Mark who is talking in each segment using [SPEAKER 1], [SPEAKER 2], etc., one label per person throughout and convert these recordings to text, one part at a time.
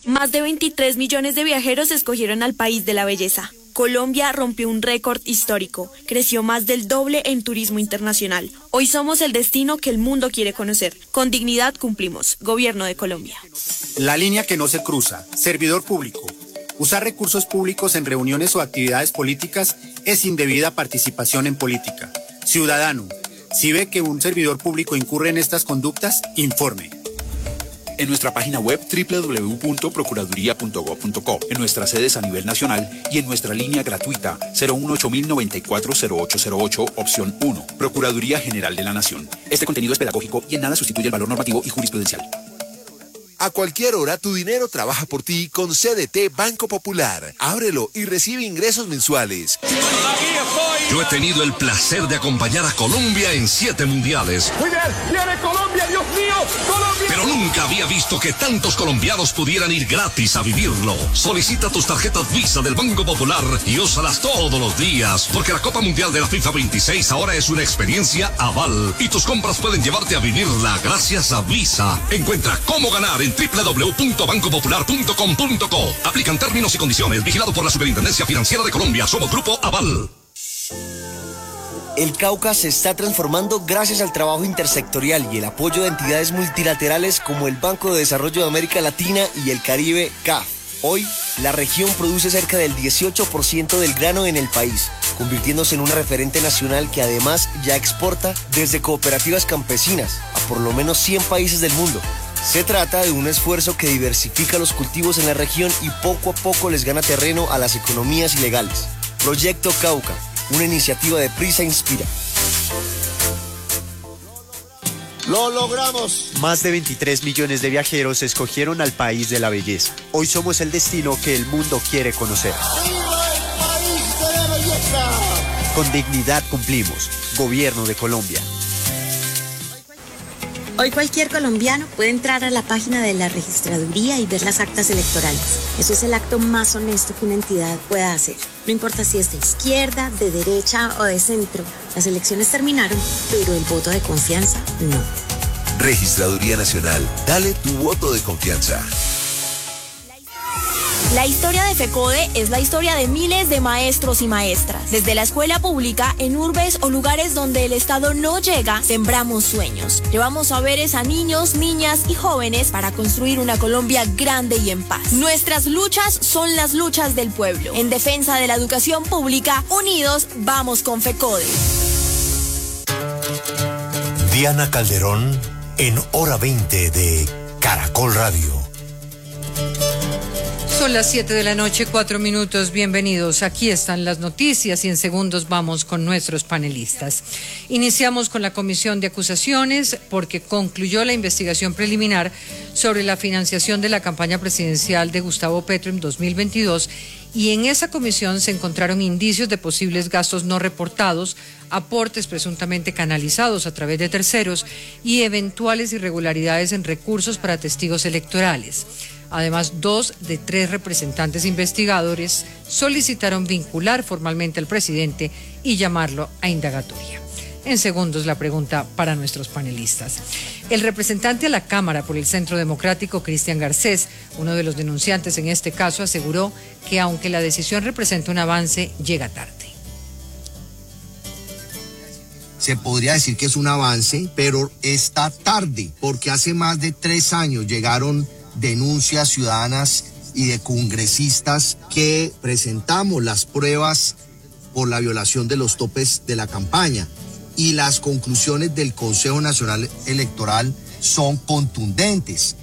[SPEAKER 1] Más de 23 millones de viajeros escogieron al país de la belleza. Colombia rompió un récord histórico, creció más del doble en turismo internacional. Hoy somos el destino que el mundo quiere conocer. Con dignidad cumplimos. Gobierno de Colombia.
[SPEAKER 2] La línea que no se cruza. Servidor público. Usar recursos públicos en reuniones o actividades políticas es indebida participación en política. Ciudadano, si ve que un servidor público incurre en estas conductas, informe.
[SPEAKER 3] En nuestra página web www.procuraduría.gov.co, en nuestras sedes a nivel nacional y en nuestra línea gratuita 018-094-0808, opción 1, Procuraduría General de la Nación. Este contenido es pedagógico y en nada sustituye el valor normativo y jurisprudencial.
[SPEAKER 4] A cualquier hora tu dinero trabaja por ti con CDT Banco Popular. Ábrelo y recibe ingresos mensuales.
[SPEAKER 5] Yo he tenido el placer de acompañar a Colombia en 7 mundiales.
[SPEAKER 6] Muy bien, viene Colombia, Dios mío, Colombia.
[SPEAKER 5] Pero nunca había visto que tantos colombianos pudieran ir gratis a vivirlo. Solicita tus tarjetas Visa del Banco Popular y úsalas todos los días, porque la Copa Mundial de la FIFA 26 ahora es una experiencia aval y tus compras pueden llevarte a vivirla gracias a Visa. Encuentra cómo ganar en www.bancopopular.com.co. Aplican términos y condiciones. Vigilado por la Superintendencia Financiera de Colombia. Somos Grupo Aval.
[SPEAKER 7] El Cauca se está transformando gracias al trabajo intersectorial y el apoyo de entidades multilaterales como el Banco de Desarrollo de América Latina y el Caribe, CAF. Hoy, la región produce cerca del 18% del grano en el país, convirtiéndose en un referente nacional que además ya exporta desde cooperativas campesinas a por lo menos 100 países del mundo. Se trata de un esfuerzo que diversifica los cultivos en la región y poco a poco les gana terreno a las economías ilegales. Proyecto Cauca, una iniciativa de Prisa Inspira.
[SPEAKER 8] ¡Lo logramos!
[SPEAKER 9] Más de 23 millones de viajeros escogieron al país de la belleza. Hoy somos el destino que el mundo quiere conocer.
[SPEAKER 8] ¡Viva el país de la belleza!
[SPEAKER 9] Con dignidad cumplimos. Gobierno de Colombia.
[SPEAKER 10] Hoy cualquier colombiano puede entrar a la página de la registraduría y ver las actas electorales. Eso es el acto más honesto que una entidad pueda hacer. No importa si es de izquierda, de derecha o de centro. Las elecciones terminaron, pero el voto de confianza no.
[SPEAKER 4] Registraduría Nacional. Dale tu voto de confianza.
[SPEAKER 1] La historia de FECODE es la historia de miles de maestros y maestras. Desde la escuela pública, en urbes o lugares donde el Estado no llega, sembramos sueños. Llevamos saberes a niños, niñas y jóvenes para construir una Colombia grande y en paz. Nuestras luchas son las luchas del pueblo. En defensa de la educación pública, unidos, vamos con FECODE.
[SPEAKER 11] Diana Calderón, en Hora 20 de Caracol Radio.
[SPEAKER 12] Son las 7 de la noche, 4 minutos. Bienvenidos. Aquí están las noticias y en segundos vamos con nuestros panelistas. Iniciamos con la comisión de acusaciones porque concluyó la investigación preliminar sobre la financiación de la campaña presidencial de Gustavo Petro en 2022 y en esa comisión se encontraron indicios de posibles gastos no reportados, aportes presuntamente canalizados a través de terceros y eventuales irregularidades en recursos para testigos electorales. Además, 2 de 3 representantes investigadores solicitaron vincular formalmente al presidente y llamarlo a indagatoria. En segundos, la pregunta para nuestros panelistas. El representante a la Cámara por el Centro Democrático, Cristian Garcés, uno de los denunciantes en este caso, aseguró que aunque la decisión representa un avance, llega tarde.
[SPEAKER 13] Se podría decir que es un avance, pero está tarde, porque hace más de 3 años llegaron denuncias ciudadanas y de congresistas que presentamos las pruebas por la violación de los topes de la campaña y las conclusiones del Consejo Nacional Electoral son contundentes.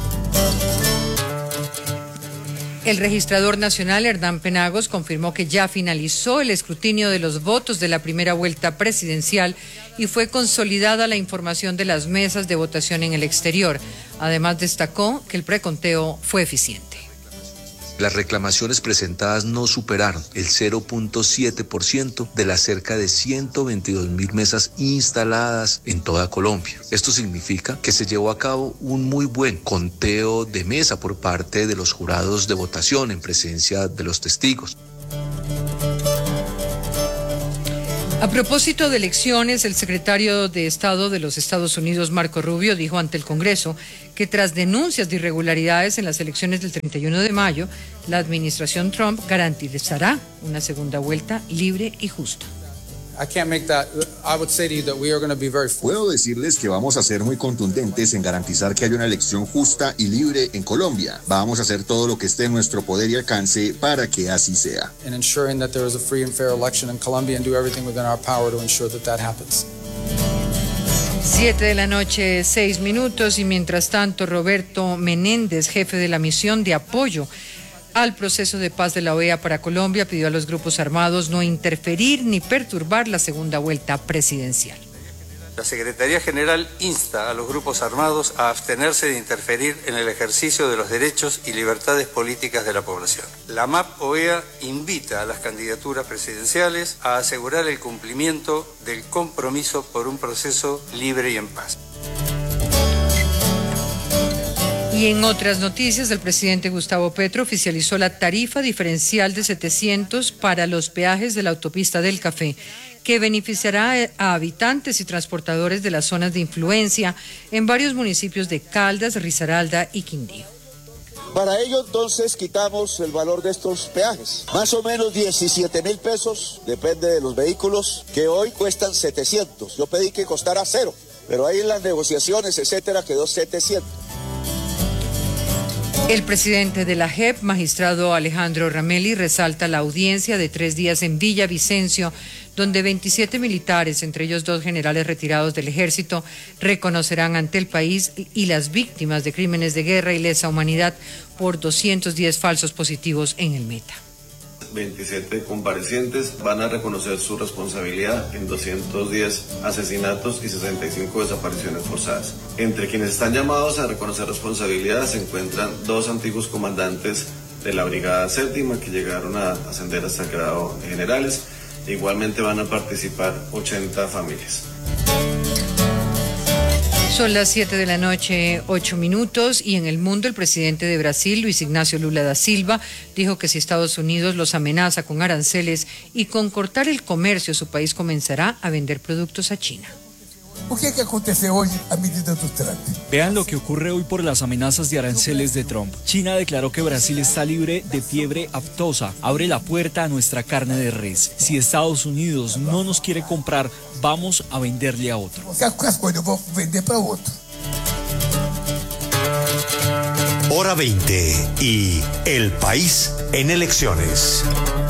[SPEAKER 12] El registrador nacional Hernán Penagos confirmó que ya finalizó el escrutinio de los votos de la primera vuelta presidencial y fue consolidada la información de las mesas de votación en el exterior. Además, destacó que el preconteo fue eficiente.
[SPEAKER 14] Las reclamaciones presentadas no superaron el 0.7% de las cerca de 122.000 mesas instaladas en toda Colombia. Esto significa que se llevó a cabo un muy buen conteo de mesa por parte de los jurados de votación en presencia de los testigos.
[SPEAKER 12] A propósito de elecciones, el secretario de Estado de los Estados Unidos, Marco Rubio, dijo ante el Congreso que tras denuncias de irregularidades en las elecciones del 31 de mayo, la administración Trump garantizará una segunda vuelta libre y justa.
[SPEAKER 15] Puedo decirles que vamos a ser muy contundentes en garantizar que haya una elección justa y libre en Colombia. Vamos a hacer todo lo que esté en nuestro poder y alcance para que así sea.
[SPEAKER 12] 7 de la noche, 6 minutos, y mientras tanto Roberto Menéndez, jefe de la misión de apoyo al proceso de paz de la OEA para Colombia, pidió a los grupos armados no interferir ni perturbar la segunda vuelta presidencial.
[SPEAKER 16] La Secretaría General insta a los grupos armados a abstenerse de interferir en el ejercicio de los derechos y libertades políticas de la población. La MAP-OEA invita a las candidaturas presidenciales a asegurar el cumplimiento del compromiso por un proceso libre y en paz.
[SPEAKER 12] Y en otras noticias, el presidente Gustavo Petro oficializó la tarifa diferencial de 700 para los peajes de la autopista del Café, que beneficiará a habitantes y transportadores de las zonas de influencia en varios municipios de Caldas, Risaralda y Quindío.
[SPEAKER 8] Para ello entonces quitamos el valor de estos peajes, más o menos 17.000 pesos, depende de los vehículos, que hoy cuestan 700. Yo pedí que costara 0, pero ahí en las negociaciones, etcétera, quedó 700.
[SPEAKER 12] El presidente de la JEP, magistrado Alejandro Ramelli, resalta la audiencia de 3 días en Villavicencio, donde 27 militares, entre ellos 2 generales retirados del ejército, reconocerán ante el país y las víctimas de crímenes de guerra y lesa humanidad por 210 falsos positivos en el Meta.
[SPEAKER 17] 27 comparecientes van a reconocer su responsabilidad en 210 asesinatos y 65 desapariciones forzadas. Entre quienes están llamados a reconocer responsabilidad se encuentran 2 antiguos comandantes de la Brigada Séptima que llegaron a ascender hasta el grado de generales. Igualmente van a participar 80 familias.
[SPEAKER 12] Son las 7 de la noche, 8 minutos, y en el mundo el presidente de Brasil, Luis Ignacio Lula da Silva, dijo que si Estados Unidos los amenaza con aranceles y con cortar el comercio, su país comenzará a vender productos a China.
[SPEAKER 18] ¿Qué acontece hoy a medida do Trump?
[SPEAKER 19] Vean lo que ocurre hoy por las amenazas de aranceles de Trump. China declaró que Brasil está libre de fiebre aftosa. Abre la puerta a nuestra carne de res. Si Estados Unidos no nos quiere comprar, vamos a venderle a otro.
[SPEAKER 18] Eu vou vender para outro.
[SPEAKER 11] Hora 20 y el país en elecciones.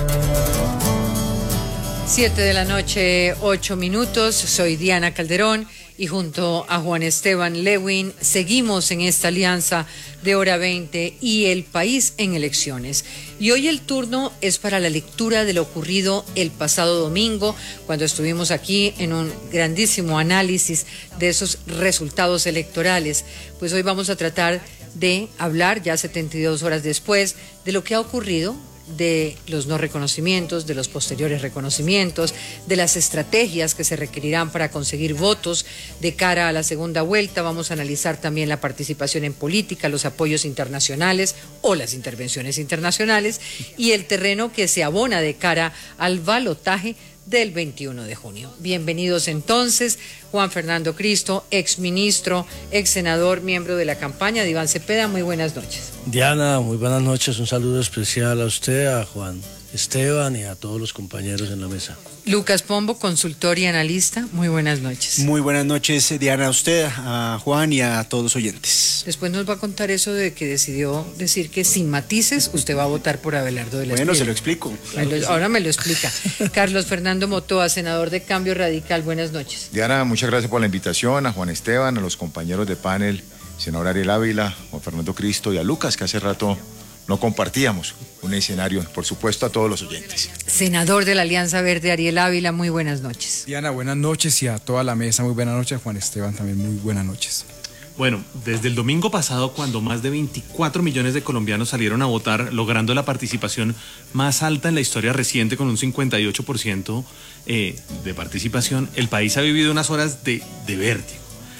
[SPEAKER 12] 7 de la noche, 8 minutos. Soy Diana Calderón y junto a Juan Esteban Lewin seguimos en esta alianza de Hora 20 y el país en elecciones. Y hoy el turno es para la lectura de lo ocurrido el pasado domingo, cuando estuvimos aquí en un grandísimo análisis de esos resultados electorales. Pues hoy vamos a tratar de hablar, ya 72 horas después, de lo que ha ocurrido, de los no reconocimientos, de los posteriores reconocimientos, de las estrategias que se requerirán para conseguir votos de cara a la segunda vuelta. Vamos a analizar también la participación en política, los apoyos internacionales o las intervenciones internacionales y el terreno que se abona de cara al balotaje del 21 de junio. Bienvenidos entonces, Juan Fernando Cristo, exministro, exsenador, miembro de la campaña de Iván Cepeda. Muy buenas noches.
[SPEAKER 20] Diana, muy buenas noches. Un saludo especial a usted, a Juan Esteban y a todos los compañeros en la mesa.
[SPEAKER 12] Lucas Pombo, consultor y analista. Muy buenas noches.
[SPEAKER 21] Muy buenas noches, Diana, a usted, a Juan y a todos los oyentes.
[SPEAKER 12] Después nos va a contar eso de que decidió decir que sin matices usted va a votar por Abelardo de la Espriella.
[SPEAKER 21] Bueno, se lo explico.
[SPEAKER 12] Ahora me lo explica. Carlos Fernando Motoa, senador de Cambio Radical. Buenas noches.
[SPEAKER 22] Diana, muchas gracias por la invitación, a Juan Esteban, a los compañeros de panel, senador Ariel Ávila, Juan Fernando Cristo y a Lucas, que hace rato no compartíamos un escenario. Por supuesto, a todos los oyentes.
[SPEAKER 12] Senador de la Alianza Verde, Ariel Ávila, muy buenas noches.
[SPEAKER 23] Diana, buenas noches, y a toda la mesa, muy buenas noches. Juan Esteban, también muy buenas noches.
[SPEAKER 24] Bueno, desde el domingo pasado, cuando más de 24 millones de colombianos salieron a votar, logrando la participación más alta en la historia reciente, con un 58% de participación, el país ha vivido unas horas de vértigo.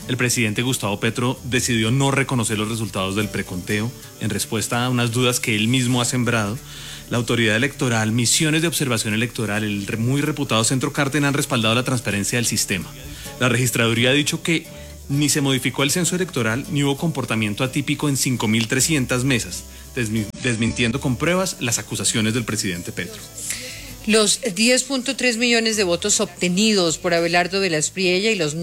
[SPEAKER 24] el presidente Gustavo Petro decidió no reconocer los resultados del preconteo en respuesta a unas dudas que él mismo ha sembrado. La autoridad electoral, misiones de observación electoral, el muy reputado Centro Cárten han respaldado la transparencia del sistema. La registraduría ha dicho que ni se modificó el censo electoral ni hubo comportamiento atípico en 5.300 mesas, desmintiendo con pruebas las acusaciones del presidente Petro.
[SPEAKER 12] Los 10.3 millones de votos obtenidos por Abelardo de la Espriella y los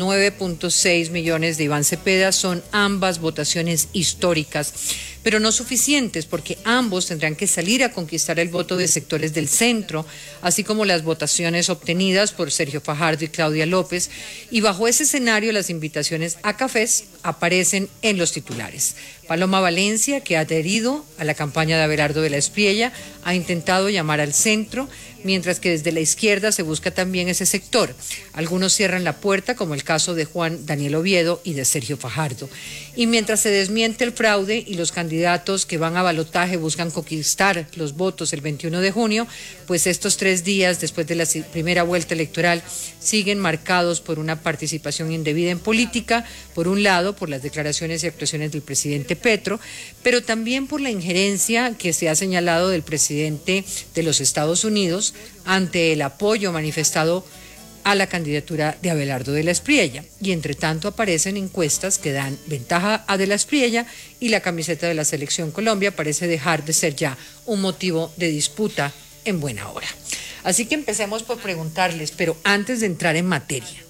[SPEAKER 12] 9.6 millones de Iván Cepeda son ambas votaciones históricas, pero no suficientes porque ambos tendrán que salir a conquistar el voto de sectores del centro, así como las votaciones obtenidas por Sergio Fajardo y Claudia López, y bajo ese escenario las invitaciones a cafés aparecen en los titulares. Paloma Valencia, que ha adherido a la campaña de Abelardo de la Espriella, ha intentado llamar al centro, mientras que desde la izquierda se busca también ese sector. Algunos cierran la puerta, como el caso de Juan Daniel Oviedo y de Sergio Fajardo. Y mientras se desmiente el fraude y los candidatos que van a balotaje buscan conquistar los votos el 21 de junio, pues estos 3 días después de la primera vuelta electoral siguen marcados por una participación indebida en política, por un lado por las declaraciones y actuaciones del presidente Petro, pero también por la injerencia que se ha señalado del presidente de los Estados Unidos ante el apoyo manifestado a la candidatura de Abelardo de la Espriella. Y entre tanto aparecen encuestas que dan ventaja a de la Espriella y la camiseta de la Selección Colombia parece dejar de ser ya un motivo de disputa en buena hora. Así que empecemos por preguntarles, pero antes de entrar en materia,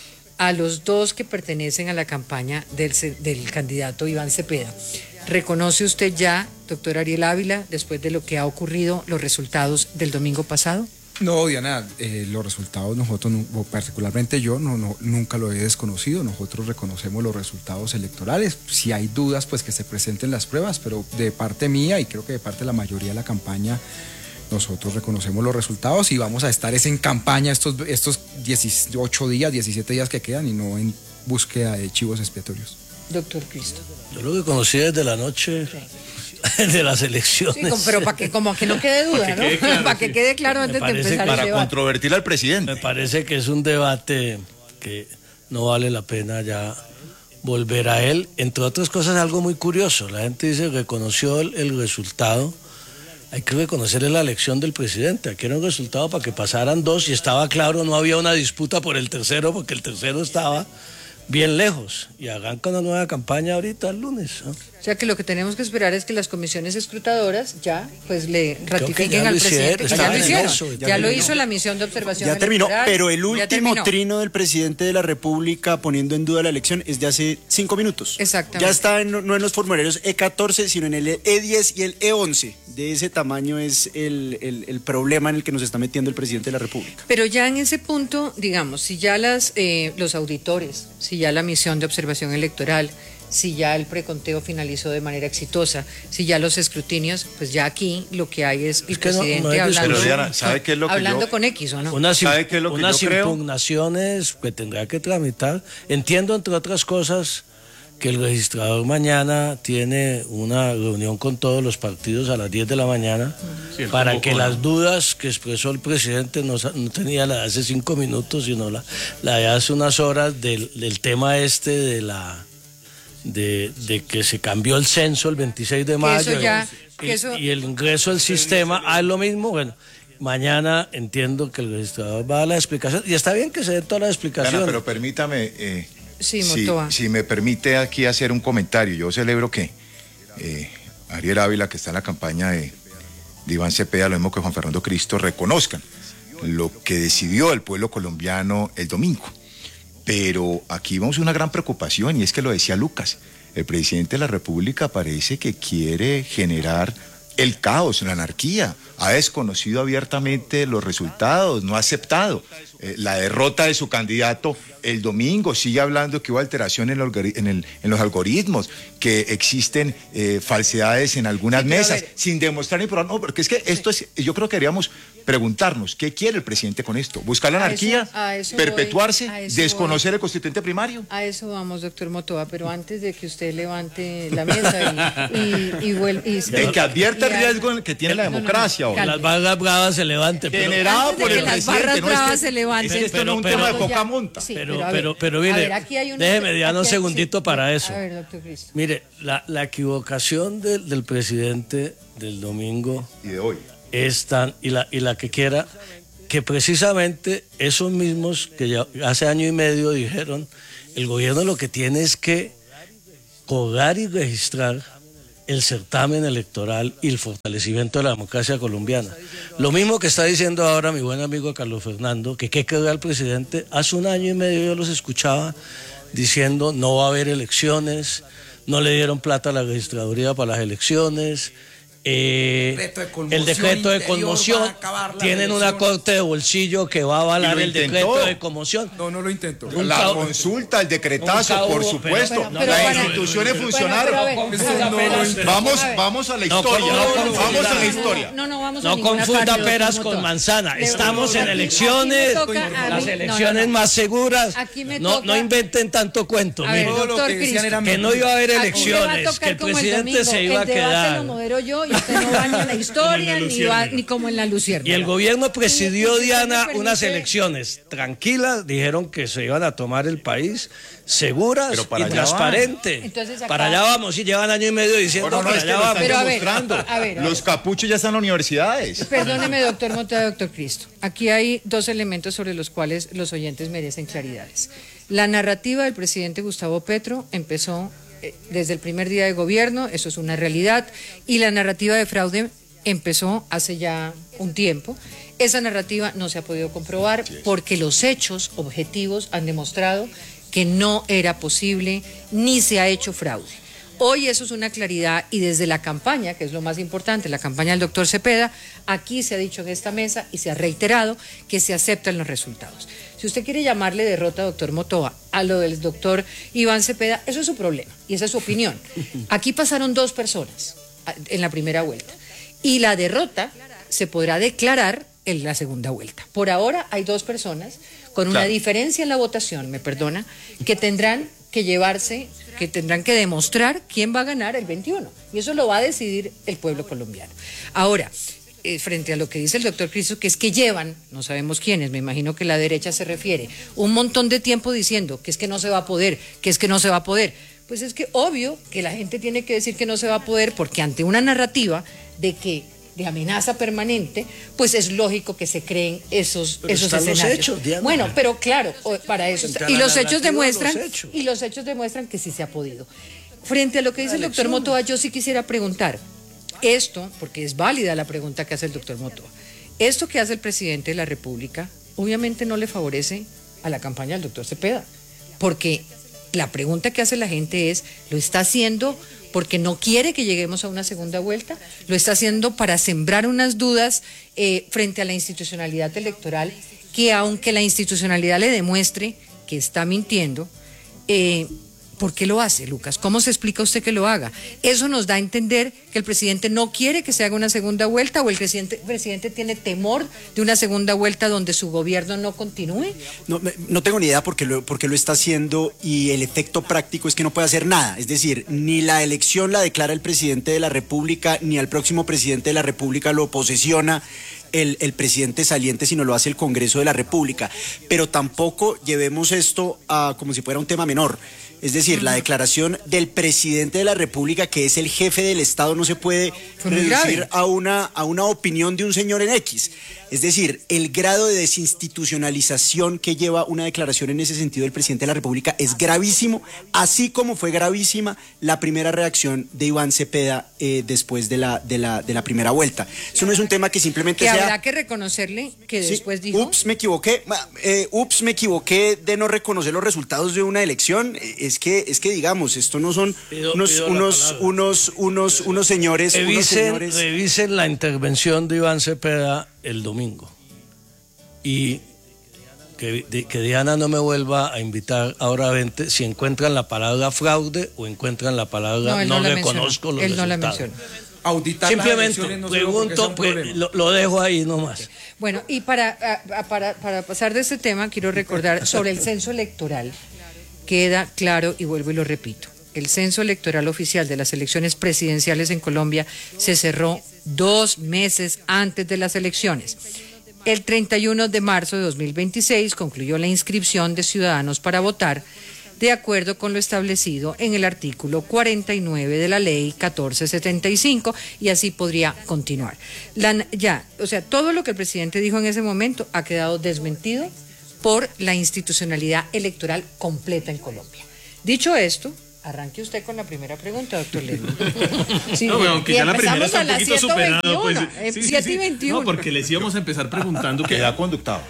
[SPEAKER 12] a los dos que pertenecen a la campaña del candidato Iván Cepeda, ¿reconoce usted ya, doctor Ariel Ávila, después de lo que ha ocurrido, los resultados del domingo pasado?
[SPEAKER 23] No, Diana, los resultados nosotros, particularmente yo, nunca lo he desconocido. Nosotros reconocemos los resultados electorales. Si hay dudas, pues que se presenten las pruebas, pero de parte mía y creo que de parte de la mayoría de la campaña, nosotros reconocemos los resultados y vamos a estar en campaña estos 18 días, 17 días que quedan y no en búsqueda de chivos expiatorios.
[SPEAKER 12] Doctor Cristo.
[SPEAKER 20] Yo lo que conocí desde la noche de las elecciones.
[SPEAKER 12] Sí, pero para que como que no quede duda, ¿no? Claro, para que quede claro antes de empezar el debate.
[SPEAKER 22] Para controvertir al presidente.
[SPEAKER 20] Me parece que es un debate que no vale la pena ya volver a él. Entre otras cosas, algo muy curioso. La gente dice que reconoció el resultado. Hay que reconocerle la elección del presidente. Aquí era un resultado para que pasaran 2 y estaba claro, no había una disputa por el tercero porque el tercero estaba bien lejos. Y arranca una nueva campaña ahorita el lunes, ¿no?
[SPEAKER 12] O sea que lo que tenemos que esperar es que las comisiones escrutadoras ya pues le ratifiquen al presidente. Ya lo hizo la misión de observación
[SPEAKER 21] ya terminó,
[SPEAKER 12] electoral,
[SPEAKER 21] pero el último trino del presidente de la República poniendo en duda la elección es de hace 5 minutos.
[SPEAKER 12] Exactamente.
[SPEAKER 21] Ya está no en los formularios E14, sino en el E10 y el E11. De ese tamaño es el problema en el que nos está metiendo el presidente de la República.
[SPEAKER 12] Pero ya en ese punto, digamos, si ya los auditores, si ya la misión de observación electoral, si ya el preconteo finalizó de manera exitosa, si ya los escrutinios, pues ya aquí lo que hay es el presidente hablando,
[SPEAKER 22] pero Diana, ¿sabe qué es lo que
[SPEAKER 12] hablando con X, ¿o no?
[SPEAKER 22] ¿Sabe qué es lo que
[SPEAKER 20] unas
[SPEAKER 22] yo creo?
[SPEAKER 20] impugnaciones que tendrá que tramitar. Entiendo, entre otras cosas, que el registrador mañana tiene una reunión con todos los partidos a las 10 de la mañana para que las dudas que expresó el presidente no tenía la de hace 5 minutos, sino la de hace unas horas del tema de que se cambió el censo el 26 de mayo y el ingreso al sistema, es lo mismo. Bueno, mañana entiendo que el registrador va a dar la explicación y está bien que se dé toda la explicación.
[SPEAKER 22] Ana, pero permítame,
[SPEAKER 12] sí,
[SPEAKER 22] si me permite aquí hacer un comentario. Yo celebro que Ariel Ávila, que está en la campaña de Iván Cepeda, lo mismo que Juan Fernando Cristo, reconozcan lo que decidió el pueblo colombiano el domingo. Pero aquí vemos una gran preocupación y es que lo decía Lucas, el presidente de la República parece que quiere generar el caos, la anarquía, ha desconocido abiertamente los resultados, no ha aceptado la derrota de su candidato el domingo, sigue hablando que hubo alteración en los algoritmos, que existen falsedades en algunas mesas, sin demostrar ni probar. No, porque es que esto es, yo creo que deberíamos preguntarnos, ¿qué quiere el presidente con esto? ¿Buscar la anarquía? ¿Perpetuarse? ¿Desconocer el constituyente primario?
[SPEAKER 12] A eso vamos, doctor Motoa, pero antes de que usted levante la mesa y vuelva...
[SPEAKER 22] que advierte el riesgo que tiene la democracia.
[SPEAKER 20] Que las barras bravas se levanten.
[SPEAKER 22] Generado por el presidente.
[SPEAKER 12] Las barras bravas se levanten.
[SPEAKER 22] Esto no es un tema de poca monta.
[SPEAKER 20] Pero Pero mire,
[SPEAKER 12] a ver, aquí hay
[SPEAKER 20] déjeme Diana un segundito
[SPEAKER 12] sí,
[SPEAKER 20] para eso.
[SPEAKER 12] A ver, doctor Cristo.
[SPEAKER 20] Mire, la equivocación del presidente del domingo
[SPEAKER 22] y de hoy
[SPEAKER 20] es tan, y la que quiera, que precisamente esos mismos que ya hace año y medio dijeron, el gobierno lo que tiene es que cobrar y registrar el certamen electoral y el fortalecimiento de la democracia colombiana. Lo mismo que está diciendo ahora mi buen amigo Carlos Fernando, que qué quedó al presidente. Hace un año y medio yo los escuchaba diciendo no va a haber elecciones, no le dieron plata a la registraduría para las elecciones, el decreto de conmoción, tienen una corte de bolsillo que va a avalar el decreto de conmoción.
[SPEAKER 23] No lo intentó.
[SPEAKER 22] La consulta, el decretazo, por supuesto. Las instituciones funcionaron. Vamos a la historia. Vamos a la historia.
[SPEAKER 20] No confunda peras con manzana. Estamos en elecciones, las elecciones más seguras. No inventen tanto cuento. Que no iba a haber elecciones, que el presidente se iba a quedar.
[SPEAKER 12] Y usted no baña la historia ni como en la Luciérnaga.
[SPEAKER 20] Y el gobierno presidió, Diana, unas elecciones tranquilas, dijeron que se iban a tomar el país seguras y transparente. Para allá vamos, y llevan año y medio diciendo para allá vamos.
[SPEAKER 22] Pero demostrando. Los capuchos ya están en las universidades.
[SPEAKER 12] Perdóneme, doctor Mota, doctor Cristo. Aquí hay dos elementos sobre los cuales los oyentes merecen claridades. La narrativa del presidente Gustavo Petro empezó desde el primer día de gobierno, eso es una realidad, y la narrativa de fraude empezó hace ya un tiempo. Esa narrativa no se ha podido comprobar porque los hechos objetivos han demostrado que no era posible ni se ha hecho fraude. Hoy eso es una claridad y desde la campaña, que es lo más importante, la campaña del doctor Cepeda, aquí se ha dicho en esta mesa y se ha reiterado que se aceptan los resultados. Si usted quiere llamarle derrota, doctor Motoa, a lo del doctor Iván Cepeda, eso es su problema y esa es su opinión. Aquí pasaron 2 personas en la primera vuelta y la derrota se podrá declarar en la segunda vuelta. Por ahora hay 2 personas con una diferencia en la votación, me perdona, que tendrán que llevarse, que tendrán que demostrar quién va a ganar el 21 y eso lo va a decidir el pueblo colombiano. Ahora, frente a lo que dice el doctor Cristo, que es que llevan, no sabemos quiénes, me imagino que la derecha se refiere, un montón de tiempo diciendo que es que no se va a poder, que es que no se va a poder. Pues es que obvio que la gente tiene que decir que no se va a poder porque ante una narrativa de amenaza permanente, pues es lógico que se creen esos escenarios.
[SPEAKER 20] Los hechos, Diana.
[SPEAKER 12] Bueno, pero claro, para eso está. Y los hechos demuestran que sí se ha podido. Frente a lo que dice el doctor Motoa, yo sí quisiera preguntar esto, porque es válida la pregunta que hace el doctor Motoa. Esto que hace el presidente de la República, obviamente no le favorece a la campaña del doctor Cepeda, porque la pregunta que hace la gente es, ¿lo está haciendo porque no quiere que lleguemos a una segunda vuelta? ¿Lo está haciendo para sembrar unas dudas frente a la institucionalidad electoral, que aunque la institucionalidad le demuestre que está mintiendo, ¿por qué lo hace, Lucas? ¿Cómo se explica usted que lo haga? Eso nos da a entender que el presidente no quiere que se haga una segunda vuelta, o el presidente tiene temor de una segunda vuelta donde su gobierno no continúe.
[SPEAKER 21] No tengo ni idea por qué lo está haciendo, y el efecto práctico es que no puede hacer nada. Es decir, ni la elección la declara el presidente de la República, ni al próximo presidente de la República lo posesiona el presidente saliente, sino lo hace el Congreso de la República. Pero tampoco llevemos esto a como si fuera un tema menor. Es decir, la declaración del presidente de la República, que es el jefe del Estado, no se puede reducir a una opinión de un señor en X. Es decir, el grado de desinstitucionalización que lleva una declaración en ese sentido del presidente de la República es gravísimo, así como fue gravísima la primera reacción de Iván Cepeda después de la primera vuelta. Eso no es un tema que simplemente sea...
[SPEAKER 12] Habrá que reconocerle que después dijo...
[SPEAKER 21] Ups, me equivoqué de no reconocer los resultados de una elección. Es que digamos, esto no son unos señores...
[SPEAKER 20] Revisen la intervención de Iván Cepeda el domingo y que Diana no me vuelva a invitar ahora 20 si encuentran la palabra fraude o encuentran la palabra no reconozco los resultados. No la mencionó.
[SPEAKER 23] Auditar
[SPEAKER 20] simplemente
[SPEAKER 23] no
[SPEAKER 20] pregunto, lo dejo ahí nomás.
[SPEAKER 12] Bueno, y para pasar de este tema quiero recordar sobre el censo electoral. Queda claro, y vuelvo y lo repito, el censo electoral oficial de las elecciones presidenciales en Colombia se cerró 2 meses antes de las elecciones. El 31 de marzo de 2026 concluyó la inscripción de ciudadanos para votar de acuerdo con lo establecido en el artículo 49 de la ley 1475 y así podría continuar. Todo lo que el presidente dijo en ese momento ha quedado desmentido por la institucionalidad electoral completa en Colombia. Dicho esto, arranque usted con la primera pregunta, doctor Lerner.
[SPEAKER 24] Sí, no, aunque ya la primera está un poquito superado. Pues,
[SPEAKER 12] 7:21.
[SPEAKER 24] No, porque les íbamos a empezar preguntando que...
[SPEAKER 22] Queda conductado.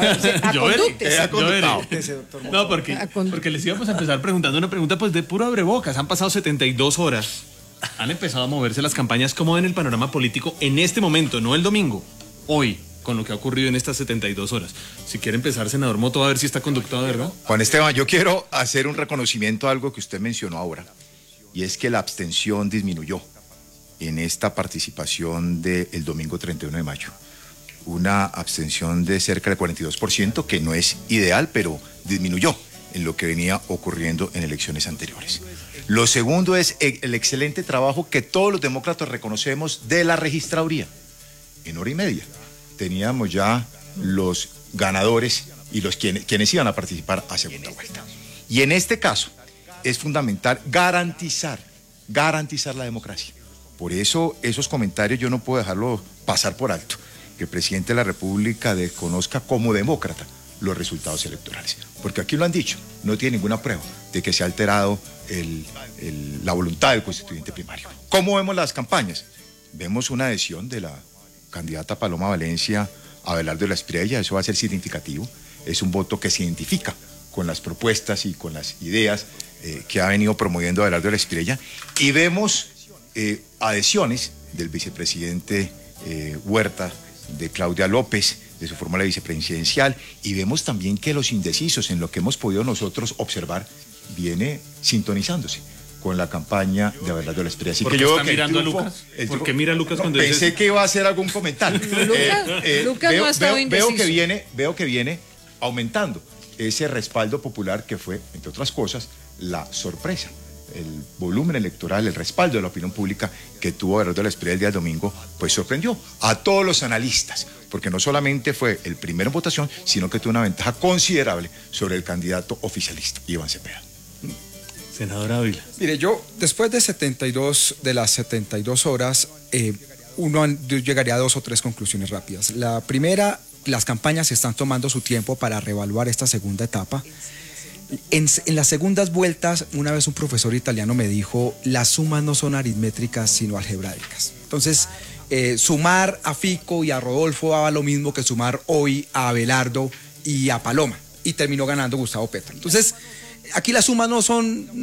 [SPEAKER 24] No, porque les íbamos a empezar preguntando una pregunta pues de puro abrebocas. Han pasado 72 horas. Han empezado a moverse las campañas. ¿Cómo ven el panorama político en este momento? No el domingo, hoy, con lo que ha ocurrido en estas 72 horas. Si quiere empezar, senador Motto, a ver si está conductado, ¿verdad?
[SPEAKER 22] Juan Esteban, yo quiero hacer un reconocimiento a algo que usted mencionó ahora, y es que la abstención disminuyó en esta participación del domingo 31 de mayo. Una abstención de cerca del 42%, que no es ideal, pero disminuyó en lo que venía ocurriendo en elecciones anteriores. Lo segundo es el excelente trabajo que todos los demócratas reconocemos de la registraduría. En hora y media teníamos ya los ganadores y quienes iban a participar a segunda vuelta. Y en este caso es fundamental garantizar la democracia. Por eso esos comentarios yo no puedo dejarlo pasar por alto, que el presidente de la República desconozca como demócrata los resultados electorales. Porque aquí lo han dicho, no tiene ninguna prueba de que se ha alterado la voluntad del constituyente primario. ¿Cómo vemos las campañas? Vemos una adhesión de la candidata Paloma Valencia a Abelardo de la Espriella, eso va a ser significativo, es un voto que se identifica con las propuestas y con las ideas que ha venido promoviendo Abelardo de la Espriella, y vemos adhesiones del vicepresidente Huerta, de Claudia López, de su fórmula vicepresidencial, y vemos también que los indecisos, en lo que hemos podido nosotros observar, viene sintonizándose con la campaña de Abelardo de la Espriella. Así
[SPEAKER 24] ¿Por
[SPEAKER 22] que
[SPEAKER 24] qué
[SPEAKER 22] yo
[SPEAKER 24] está mirando a Lucas? ¿Por qué mira a Lucas cuando
[SPEAKER 22] pensé
[SPEAKER 24] dices?
[SPEAKER 22] que iba a hacer algún comentario.
[SPEAKER 12] Lucas no ha estado indeciso.
[SPEAKER 22] Veo que viene aumentando ese respaldo popular que fue, entre otras cosas, la sorpresa. El volumen electoral, el respaldo de la opinión pública que tuvo Abelardo de la Espriella el día domingo, pues sorprendió a todos los analistas, porque no solamente fue el primero en votación, sino que tuvo una ventaja considerable sobre el candidato oficialista, Iván Cepeda.
[SPEAKER 24] Senador Ávila.
[SPEAKER 23] Mire, yo después de las 72 horas, yo llegaría a 2 o 3 conclusiones rápidas. La primera, las campañas están tomando su tiempo para reevaluar esta segunda etapa. En las segundas vueltas, una vez un profesor italiano me dijo, las sumas no son aritmétricas, sino algebraicas. Entonces, sumar a Fico y a Rodolfo daba lo mismo que sumar hoy a Abelardo y a Paloma, y terminó ganando Gustavo Petro. Entonces, aquí las sumas no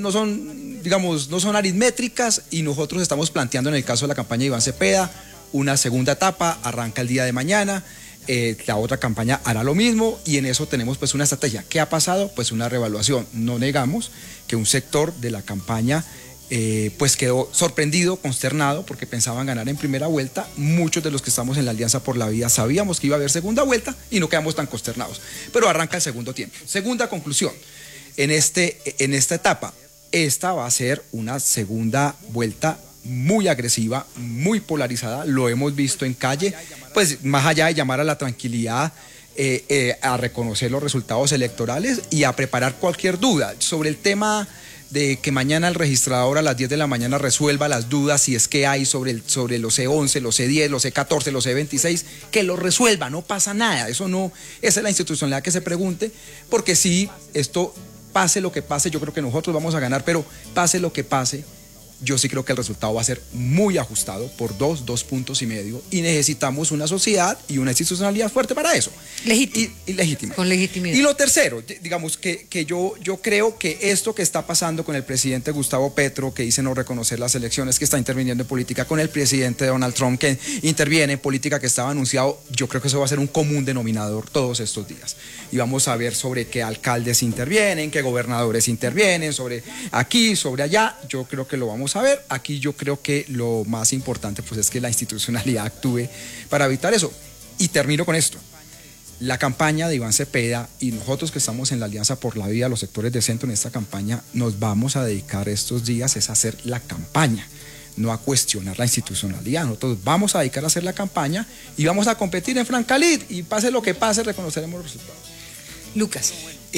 [SPEAKER 23] son aritmétricas, y nosotros estamos planteando en el caso de la campaña de Iván Cepeda una segunda etapa, arranca el día de mañana, la otra campaña hará lo mismo, y en eso tenemos pues una estrategia. ¿Qué ha pasado? Pues una reevaluación. No negamos que un sector de la campaña pues quedó sorprendido, consternado, porque pensaban ganar en primera vuelta. Muchos de los que estamos en la Alianza por la Vida sabíamos que iba a haber segunda vuelta y no quedamos tan consternados. Pero arranca el segundo tiempo. Segunda conclusión. En esta etapa, esta va a ser una segunda vuelta muy agresiva, muy polarizada, lo hemos visto en calle, pues más allá de llamar a la tranquilidad, a reconocer los resultados electorales y a preparar cualquier duda sobre el tema de que mañana el registrador a las 10 de la mañana resuelva las dudas, si es que hay sobre los C11, los C10, los C14, los C26, que lo resuelva, no pasa nada, esa es la institucionalidad que se pregunte, porque si esto pase lo que pase, yo creo que nosotros vamos a ganar, pero pase lo que pase, yo sí creo que el resultado va a ser muy ajustado por 2 puntos y medio, y necesitamos una sociedad y una institucionalidad fuerte para eso. Legítima.
[SPEAKER 12] Con legitimidad.
[SPEAKER 23] Y lo tercero, digamos que yo creo que esto que está pasando con el presidente Gustavo Petro, que dice no reconocer las elecciones, que está interviniendo en política, con el presidente Donald Trump, que interviene en política, que estaba anunciado, yo creo que eso va a ser un común denominador todos estos días. Y vamos a ver sobre qué alcaldes intervienen, qué gobernadores intervienen, sobre aquí, sobre allá, yo creo que lo vamos a ver. Aquí yo creo que lo más importante pues es que la institucionalidad actúe para evitar eso. Y termino con esto. La campaña de Iván Cepeda y nosotros que estamos en la Alianza por la Vida, los sectores de centro en esta campaña, nos vamos a dedicar estos días es a hacer la campaña. no a cuestionar la institucionalidad. Nosotros vamos a dedicar a hacer la campaña y vamos a competir en Francalid, y pase lo que pase, reconoceremos los resultados.
[SPEAKER 12] Lucas.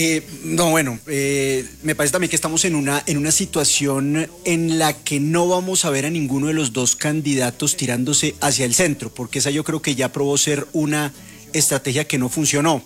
[SPEAKER 21] Me parece también que estamos en una situación en la que no vamos a ver a ninguno de los dos candidatos tirándose hacia el centro, porque esa yo creo que ya probó ser una estrategia que no funcionó.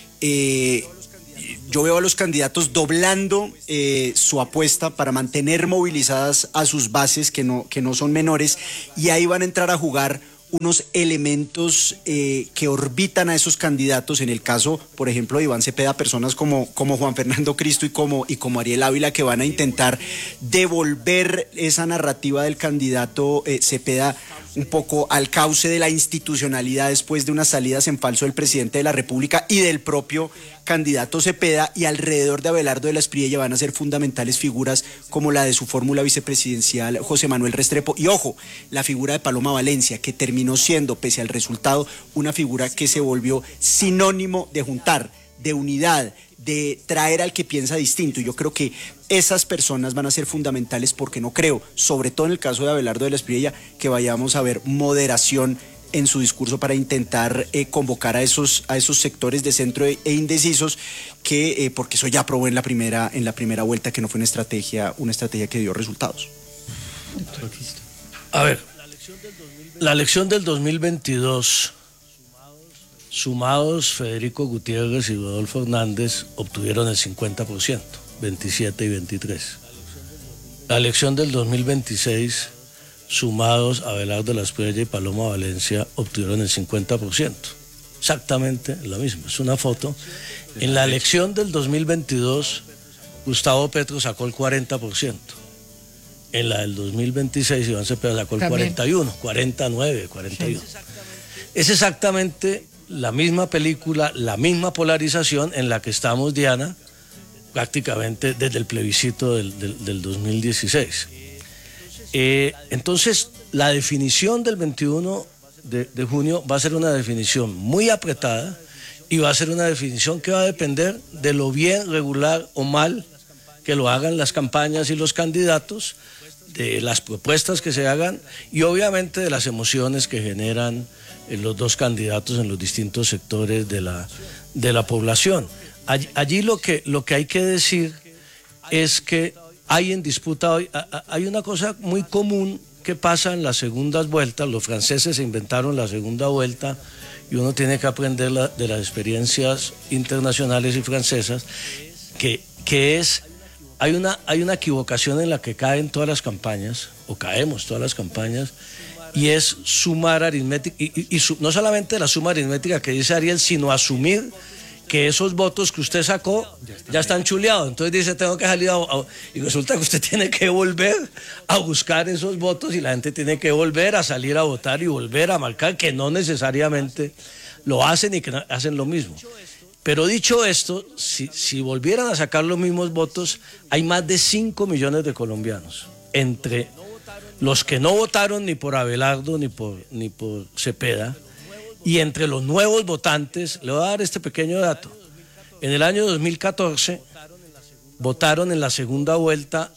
[SPEAKER 21] Yo veo a los candidatos doblando su apuesta para mantener movilizadas a sus bases, que no son menores, y ahí van a entrar a jugar unos elementos que orbitan a esos candidatos. En el caso, por ejemplo, de Iván Cepeda, personas como Juan Fernando Cristo y como Ariel Ávila, que van a intentar devolver esa narrativa del candidato Cepeda un poco al cauce de la institucionalidad después de unas salidas en falso del presidente de la República y del propio candidato Cepeda, y alrededor de Abelardo de la Espriella van a ser fundamentales figuras como la de su fórmula vicepresidencial José Manuel Restrepo, y ojo, la figura de Paloma Valencia, que terminó siendo, pese al resultado, una figura que se volvió sinónimo de juntar, de unidad, de traer al que piensa distinto. Y yo creo que esas personas van a ser fundamentales, porque no creo, sobre todo en el caso de Abelardo de la Espriella, que vayamos a ver moderación en su discurso para intentar convocar a esos sectores de centro e indecisos, que porque eso ya probó en la primera vuelta que no fue una estrategia que dio resultados.
[SPEAKER 20] A ver, la elección del 2022, sumados Federico Gutiérrez y Rodolfo Hernández, obtuvieron el 50%, 27 y 23. La elección del 2026, sumados Abelardo de la Espriella y Paloma Valencia, obtuvieron el 50%. Exactamente la misma, es una foto. En la elección del 2022, Gustavo Petro sacó el 40%. En la del 2026, Iván Cepeda sacó el 41, 49, 41. Es exactamente la misma película, la misma polarización en la que estamos, Diana, prácticamente desde el plebiscito del 2016. Entonces, la definición del 21 de junio va a ser una definición muy apretada, y va a ser una definición que va a depender de lo bien, regular o mal que lo hagan las campañas y los candidatos, de las propuestas que se hagan y obviamente de las emociones que generan los dos candidatos en los distintos sectores de la población. Allí lo que hay que decir es que hay en disputa hoy, hay una cosa muy común que pasa en las segundas vueltas. Los franceses se inventaron la segunda vuelta y uno tiene que aprender de las experiencias internacionales y francesas, que es... Hay una equivocación en la que caen todas las campañas, o caemos todas las campañas, y es sumar aritmética, no solamente la suma aritmética que dice Ariel, sino asumir que esos votos que usted sacó ya están chuleados. Entonces dice, tengo que salir y resulta que usted tiene que volver a buscar esos votos, y la gente tiene que volver a salir a votar y volver a marcar, que no necesariamente lo hacen y que no hacen lo mismo. Pero dicho esto, si volvieran a sacar los mismos votos, hay más de 5 millones de colombianos, entre los que no votaron ni por Abelardo ni por Cepeda, y entre los nuevos votantes. Le voy a dar este pequeño dato. En el año 2014 votaron en la segunda vuelta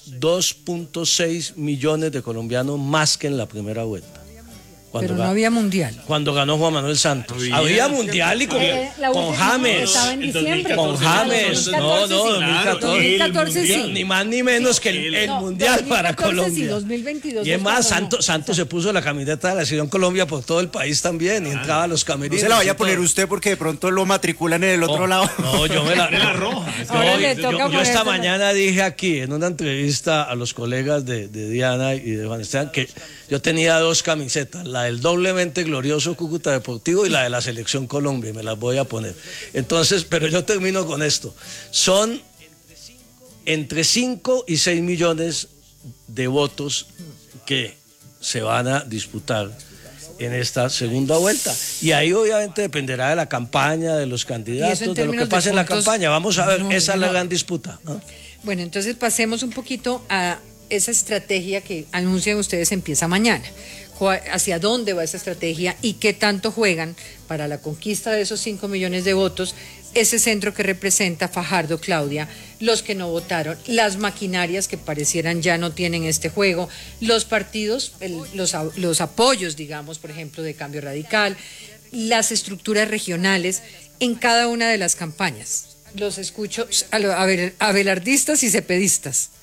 [SPEAKER 20] 2.6 millones de colombianos más que en la primera vuelta.
[SPEAKER 12] Pero no había mundial.
[SPEAKER 20] Cuando ganó Juan Manuel Santos. Había mundial y con James. Con James. No, 2014 sí. Ni más ni menos que el mundial para Colombia.
[SPEAKER 12] Sí, 2022.
[SPEAKER 20] Y es más, Santos se puso la camiseta de la Selección Colombia por todo el país también, y entraba a los camerinos.
[SPEAKER 21] No se la vaya a poner usted, porque de pronto lo matriculan en el otro lado.
[SPEAKER 20] No, yo me la roja. Yo esta mañana dije aquí en una entrevista a los colegas de Diana y de Juan Esteban que yo tenía 2 camisetas, la del doblemente glorioso Cúcuta Deportivo y la de la Selección Colombia, y me las voy a poner. Entonces, pero yo termino con esto. Son entre 5 y 6 millones de votos que se van a disputar en esta segunda vuelta. Y ahí obviamente dependerá de la campaña, de los candidatos, de lo que pase en la campaña. Vamos a ver, esa es la gran disputa, ¿no?
[SPEAKER 12] Bueno, entonces pasemos un poquito a esa estrategia que anuncian ustedes empieza mañana. ¿Hacia dónde va esa estrategia y qué tanto juegan para la conquista de esos 5 millones de votos ese centro que representa Fajardo, Claudia, los que no votaron, las maquinarias que parecieran ya no tienen este juego, los partidos, los apoyos, digamos, por ejemplo, de Cambio Radical, las estructuras regionales en cada una de las campañas. Los escucho abelardistas y cepedistas.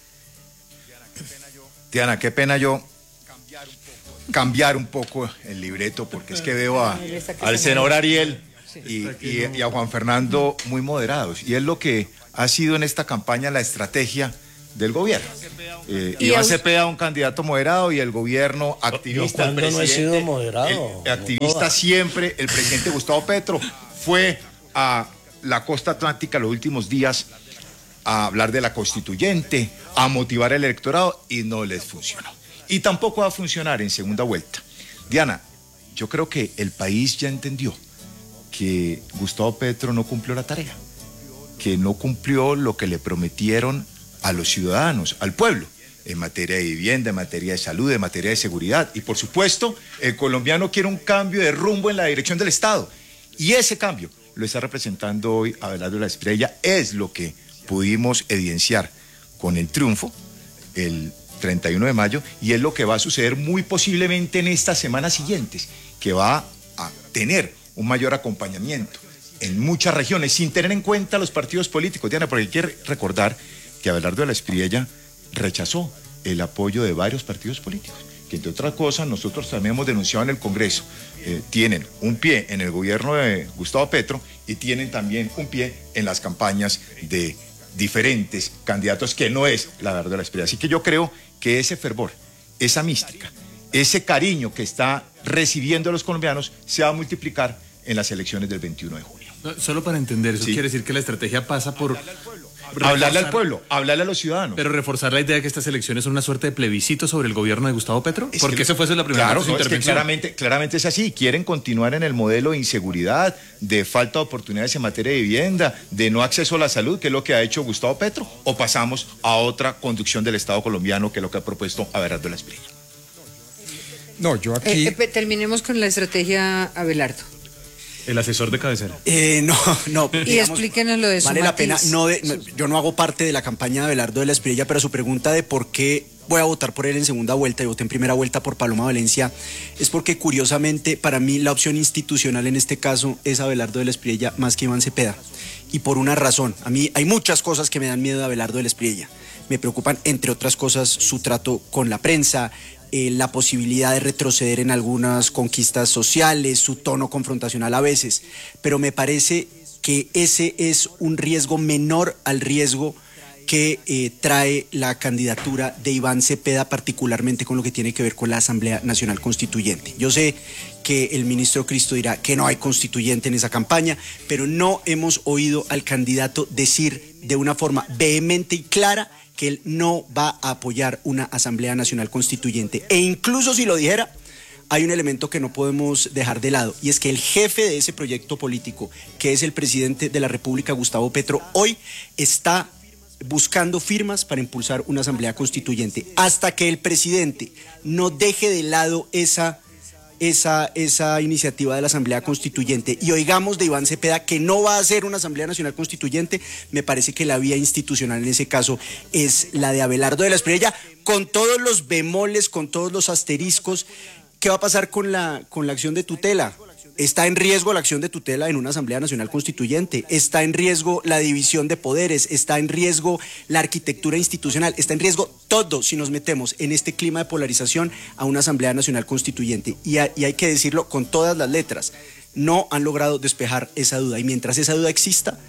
[SPEAKER 22] Diana, qué pena yo cambiar un poco el libreto, porque es que veo al senador Ariel y a Juan Fernando muy moderados, y es lo que ha sido en esta campaña la estrategia del gobierno. Iván Cepeda, un candidato moderado, y el gobierno activista.
[SPEAKER 20] Yo cuando no he sido moderado.
[SPEAKER 22] Activista siempre, el presidente Gustavo Petro fue a la costa atlántica los últimos días a hablar de la constituyente, a motivar el electorado, y no les funcionó. Y tampoco va a funcionar en segunda vuelta. Diana, yo creo que el país ya entendió que Gustavo Petro no cumplió la tarea, que no cumplió lo que le prometieron a los ciudadanos, al pueblo, en materia de vivienda, en materia de salud, en materia de seguridad. Y por supuesto, el colombiano quiere un cambio de rumbo en la dirección del Estado. Y ese cambio lo está representando hoy Abelardo de la Espriella. Es lo que pudimos evidenciar con el triunfo el 31 de mayo, y es lo que va a suceder muy posiblemente en estas semanas siguientes, que va a tener un mayor acompañamiento en muchas regiones, sin tener en cuenta los partidos políticos, Diana, porque hay que recordar que Abelardo de la Espriella rechazó el apoyo de varios partidos políticos, que entre otras cosas nosotros también hemos denunciado en el Congreso. Tienen un pie en el gobierno de Gustavo Petro y tienen también un pie en las campañas de diferentes candidatos, que no es la verdad de la Espriella. Así que yo creo que ese fervor, esa mística, ese cariño que está recibiendo los colombianos se va a multiplicar en las elecciones del 21 de junio.
[SPEAKER 24] Solo para entender, eso quiere decir que la estrategia pasa por
[SPEAKER 22] hablarle al pueblo, hablarle a los ciudadanos.
[SPEAKER 24] Pero reforzar la idea de que estas elecciones son una suerte de plebiscito sobre el gobierno de Gustavo Petro, porque esa fue la primera intervención.
[SPEAKER 22] Es que claramente es así. Quieren continuar en el modelo de inseguridad, de falta de oportunidades en materia de vivienda, de no acceso a la salud, que es lo que ha hecho Gustavo Petro, o pasamos a otra conducción del Estado colombiano, que es lo que ha propuesto Abelardo de la Espriella.
[SPEAKER 23] No, yo aquí...
[SPEAKER 12] terminemos con la estrategia, Abelardo.
[SPEAKER 24] El asesor de cabecera.
[SPEAKER 21] No.
[SPEAKER 12] Y digamos, explíquenos lo de su
[SPEAKER 21] vale la
[SPEAKER 12] matiz.
[SPEAKER 21] pena, yo no hago parte de la campaña de Abelardo de la Espriella, pero su pregunta de por qué voy a votar por él en segunda vuelta y voté en primera vuelta por Paloma Valencia es porque, curiosamente, para mí la opción institucional en este caso es Abelardo de la Espriella más que Iván Cepeda. Y por una razón. A mí hay muchas cosas que me dan miedo de Abelardo de la Espriella. Me preocupan, entre otras cosas, su trato con la prensa, la posibilidad de retroceder en algunas conquistas sociales, su tono confrontacional a veces, pero me parece que ese es un riesgo menor al riesgo que trae la candidatura de Iván Cepeda, particularmente con lo que tiene que ver con la Asamblea Nacional Constituyente. Yo sé que el ministro Cristo dirá que no hay constituyente en esa campaña, pero no hemos oído al candidato decir de una forma vehemente y clara que él no va a apoyar una Asamblea Nacional Constituyente. E incluso si lo dijera, hay un elemento que no podemos dejar de lado, y es que el jefe de ese proyecto político, que es el presidente de la República, Gustavo Petro, hoy está buscando firmas para impulsar una Asamblea Constituyente. Hasta que el presidente no deje de lado esa iniciativa de la Asamblea Constituyente y oigamos de Iván Cepeda que no va a hacer una Asamblea Nacional Constituyente, me parece que la vía institucional en ese caso es la de Abelardo de la Espriella, con todos los bemoles, con todos los asteriscos. ¿Qué va a pasar con la acción de tutela? Está en riesgo la acción de tutela en una Asamblea Nacional Constituyente, está en riesgo la división de poderes, está en riesgo la arquitectura institucional, está en riesgo todo si nos metemos en este clima de polarización a una Asamblea Nacional Constituyente. Y hay que decirlo con todas las letras, no han logrado despejar esa duda, y mientras esa duda exista,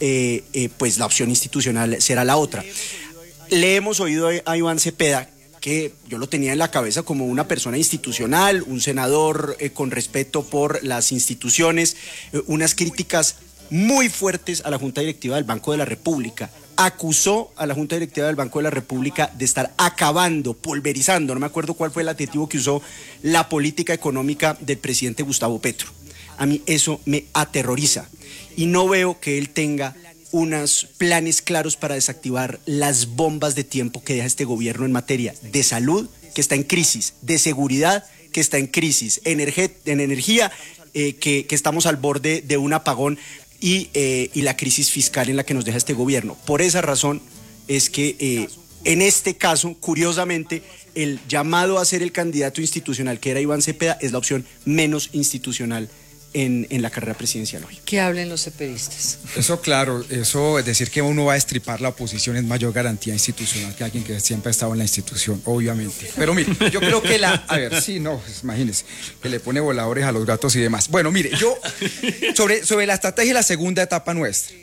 [SPEAKER 21] pues la opción institucional será la otra. Le hemos oído a Iván Cepeda, que yo lo tenía en la cabeza como una persona institucional, un senador con respeto por las instituciones, unas críticas muy fuertes a la Junta Directiva del Banco de la República. Acusó a la Junta Directiva del Banco de la República de estar acabando, pulverizando, no me acuerdo cuál fue el adjetivo que usó, la política económica del presidente Gustavo Petro. A mí eso me aterroriza y no veo que él tenga unos planes claros para desactivar las bombas de tiempo que deja este gobierno en materia de salud, que está en crisis, de seguridad, que está en crisis, en energía, que estamos al borde de un apagón. y la crisis fiscal en la que nos deja este gobierno. Por esa razón es que en este caso, curiosamente, el llamado a ser el candidato institucional que era Iván Cepeda es la opción menos institucional en la carrera presidencial hoy.
[SPEAKER 12] Que hablen los cepedistas.
[SPEAKER 23] Eso claro, eso es decir que uno va a estripar la oposición es mayor garantía institucional que alguien que siempre ha estado en la institución, obviamente. Pero mire, yo creo que imagínese, que le pone voladores a los gatos y demás. Bueno, mire, yo sobre la estrategia y la segunda etapa nuestra.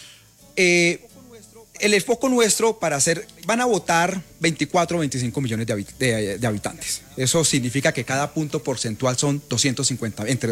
[SPEAKER 23] El foco nuestro van a votar 24 o 25 millones de habitantes. Eso significa que cada punto porcentual son 250, entre